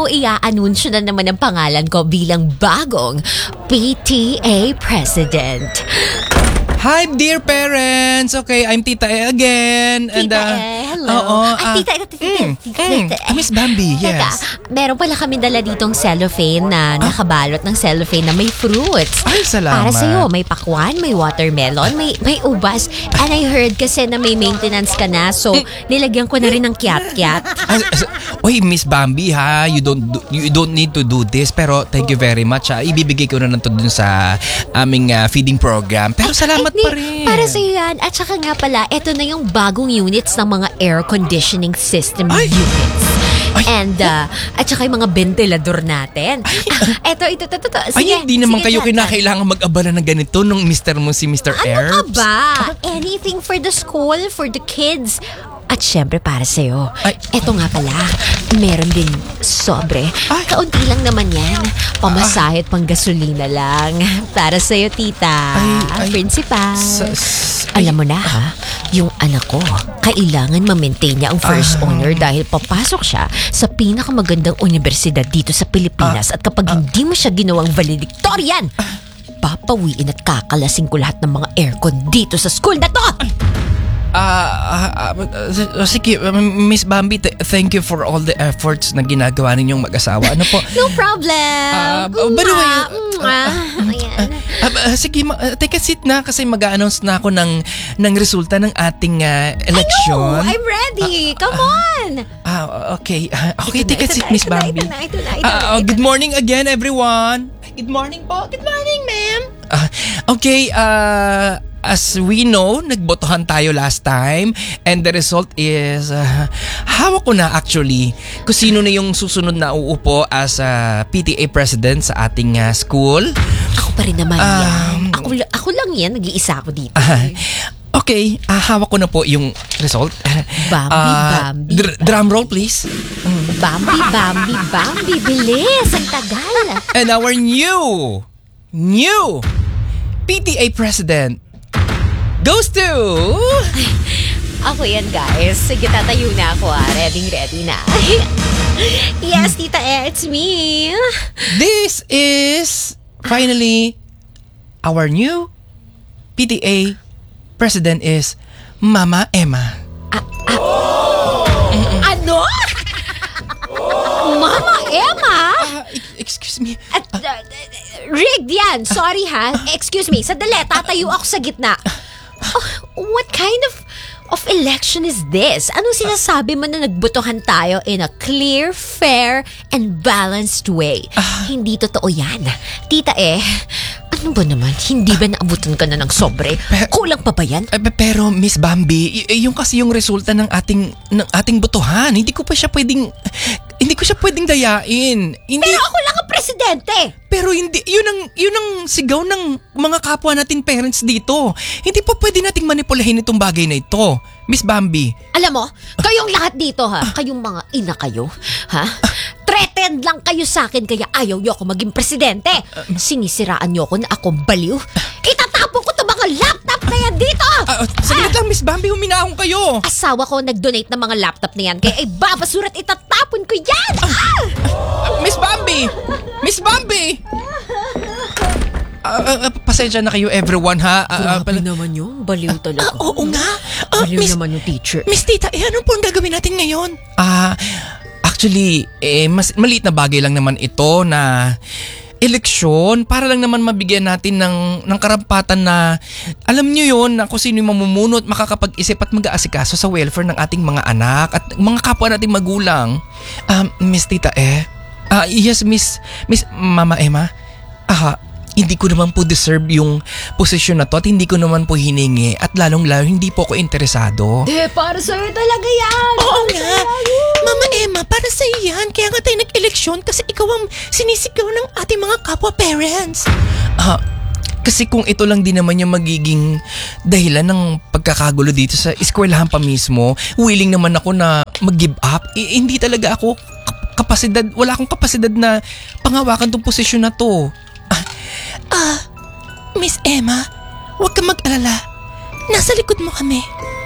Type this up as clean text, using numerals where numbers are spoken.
i-anunsyo na naman ang pangalan ko bilang bagong PTA President. Hi, dear parents! Okay, I'm Tita E again. Tita E, hello. Tita Miss Bambi, yes. Teka, meron pala kami dala ditong cellophane na nakabalot ng cellophane na may fruits. Ay, salamat. Para sa'yo, may pakwan, may watermelon, may ubas. And I heard kasi na may maintenance ka na, so nilagyan ko na rin ng kiat-kiat. Oy, Miss Bambi ha, you don't need to do this, pero thank you very much ha. Ibibigay ko na lang to dun sa aming feeding program. Pero salamat pa rin. Para sa'yo yan. At saka nga pala, eto na yung bagong units ng mga air conditioning system units. And, at saka yung mga ventilador natin. Ito. Sige, hindi naman kayo Jonathan. kinakailangan mag-abala ng ganito nung mister mo si Mr. Herbs. Ano ka ba? Anything for the school, for the kids. At syempre para sa'yo. Eto nga pala, meron din sobre. Kaunti lang naman yan. Pamasahe at panggasolina lang. Para sa'yo, tita. Principal. Alam mo na ha, yung anak ko, kailangan ma-maintain niya ang first honor dahil papasok siya sa pinakamagandang universidad dito sa Pilipinas. At kapag hindi mo siya ginawang valedictorian, papawiin at kakalasing ko lahat ng mga aircon dito sa school na to! Sige, Miss Bambi, thank you for all the efforts na ginagawa ninyong mag-asawa. Ano po? No problem. By the way, Ayan. sige, take a seat na kasi mag-a-announce na ako ng resulta ng ating election. I know, I'm ready. Come on. Okay. Okay, take a seat, Miss Bambi. Ito na. Good morning again, everyone. Good morning po. Good morning, ma'am. Okay, as we know, nagbotohan tayo last time and the result is hawak ko na actually kung sino na yung susunod na uupo as PTA President sa ating school. Ako pa rin naman yan. Ako lang yan. Nag-iisa ako dito. Okay, hawak ko na po yung result. Bambi. Drum roll please. Bambi. Bilis. Ang tagal. And our new PTA President goes to... Ako yan, guys. Sige, tatayo na ako Ready na. Yes, Tita E, it's me. This is finally our new PTA President is Mama Emma. Ano? Mama Emma? Excuse me. Rigged yan. Sorry ha. Excuse me. Sandali, tatayo ako sa gitna. What kind of election is this? Anong sinasabi mo na nagbotohan tayo in a clear, fair, and balanced way? Hindi totoo yan. Tita E, ano ba naman? Hindi ba naabutan ka na ng sobre? Kulang pa ba yan? Pero Miss Bambi, yung kasi yung resulta ng ating botohan. Hindi ko siya pwedeng dayain. Pero ako lang ang presidente. Pero hindi, yun ang sigaw ng mga kapwa natin parents dito. Hindi pa pwede nating manipulahin itong bagay na ito. Miss Bambi. Alam mo, kayong lahat dito ha, kayong mga ina kayo, ha? Threatened lang kayo sa akin kaya ayaw niyo ako maging presidente. Sinisiraan niyo ako na akong baliw. Itatapon ko itong mga laptop na yan dito. Saglit lang, Miss Bambi, huminahon kayo. Asawa ko nag-donate ng mga laptop na yan kaya babasurat itatapon ko yan. Miss Bambi! Miss Bambi! Pasensya na kayo everyone ha. Grabe naman yun. Baliw talaga. Oo nga. Baliw naman yung teacher. Miss Tita, ano po ang gagawin natin ngayon? Actually, mas maliit na bagay lang naman ito na eleksyon para lang naman mabigyan natin ng karampatan na alam niyo yon na kung sino yung mamumuno at makakapag-isip at mag-aasikaso sa welfare ng ating mga anak at mga kapwa nating magulang. Miss Tita yes, Miss Mama Emma. Hindi ko naman po deserve yung posisyon na to at hindi ko naman po hiningi at lalong-lalo hindi po ako interesado. Para sa'yo talaga yan. Oo nga. Mama Emma, para sa'yo yan. Kaya nga tayo nag-eleksyon kasi ikaw ang sinisigaw ng ating mga kapwa parents. Kasi kung ito lang din naman yung magiging dahilan ng pagkakagulo dito sa eskwelahan pa mismo, willing naman ako na mag-give up. Hindi talaga ako wala akong kapasidad na panghawakan tong posisyon na to. Miss Emma, huwag ka mag-alala. Nasa likod mo kami.